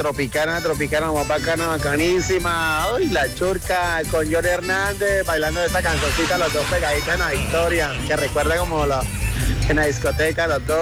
tropicana, más bacana, bacanísima. Uy, la Churca con Johnny Hernández bailando esa cancioncita, los dos pegaditos en la historia, que recuerda como en la discoteca, los dos.